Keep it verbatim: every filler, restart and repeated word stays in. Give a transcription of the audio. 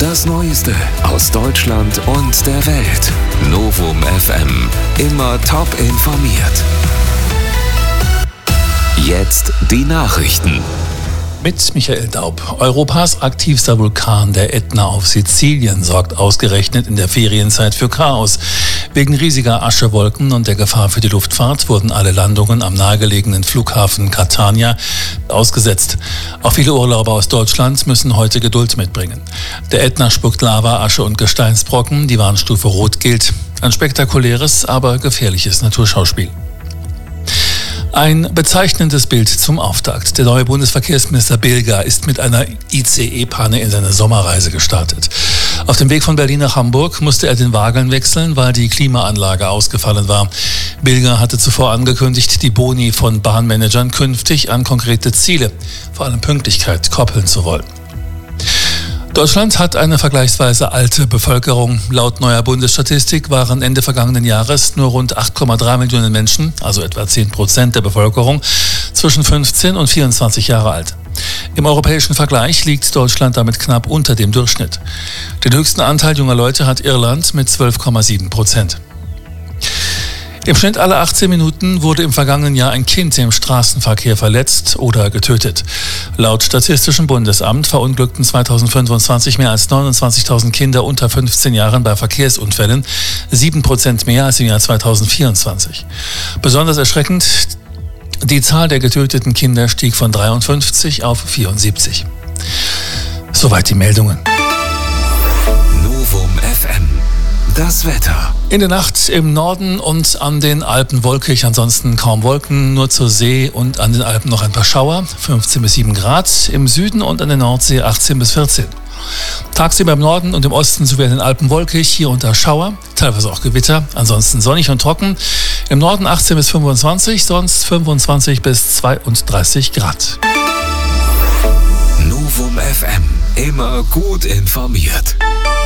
Das Neueste aus Deutschland und der Welt. Novum F M. Immer top informiert. Jetzt die Nachrichten. Mit Michael Daub. Europas aktivster Vulkan, der Ätna auf Sizilien, sorgt ausgerechnet in der Ferienzeit für Chaos. Wegen riesiger Aschewolken und der Gefahr für die Luftfahrt wurden alle Landungen am nahegelegenen Flughafen Catania ausgesetzt. Auch viele Urlauber aus Deutschland müssen heute Geduld mitbringen. Der Ätna spuckt Lava, Asche und Gesteinsbrocken. Die Warnstufe Rot gilt. Ein spektakuläres, aber gefährliches Naturschauspiel. Ein bezeichnendes Bild zum Auftakt. Der neue Bundesverkehrsminister Bilger ist mit einer I C E-Panne in seine Sommerreise gestartet. Auf dem Weg von Berlin nach Hamburg musste er den Wagen wechseln, weil die Klimaanlage ausgefallen war. Bilger hatte zuvor angekündigt, die Boni von Bahnmanagern künftig an konkrete Ziele, vor allem Pünktlichkeit, koppeln zu wollen. Deutschland hat eine vergleichsweise alte Bevölkerung. Laut neuer Bundesstatistik waren Ende vergangenen Jahres nur rund acht Komma drei Millionen Menschen, also etwa zehn Prozent der Bevölkerung, zwischen fünfzehn und vierundzwanzig Jahre alt. Im europäischen Vergleich liegt Deutschland damit knapp unter dem Durchschnitt. Den höchsten Anteil junger Leute hat Irland mit zwölf Komma sieben Prozent. Im Schnitt alle achtzehn Minuten wurde im vergangenen Jahr ein Kind im Straßenverkehr verletzt oder getötet. Laut Statistischem Bundesamt verunglückten zweitausendfünfundzwanzig mehr als neunundzwanzigtausend Kinder unter fünfzehn Jahren bei Verkehrsunfällen, sieben Prozent mehr als im Jahr zweitausendvierundzwanzig. Besonders erschreckend, die Zahl der getöteten Kinder stieg von dreiundfünfzig auf vierundsiebzig. Soweit die Meldungen. Novum F M. Das Wetter. In der Nacht im Norden und an den Alpen wolkig, ansonsten kaum Wolken, nur zur See und an den Alpen noch ein paar Schauer, fünfzehn bis sieben Grad, im Süden und an der Nordsee achtzehn bis vierzehn. Tagsüber im Norden und im Osten sowie an den Alpen wolkig, hier und da Schauer, teilweise auch Gewitter, ansonsten sonnig und trocken. Im Norden achtzehn bis fünfundzwanzig, sonst fünfundzwanzig bis zweiunddreißig Grad. Novum F M. Immer gut informiert.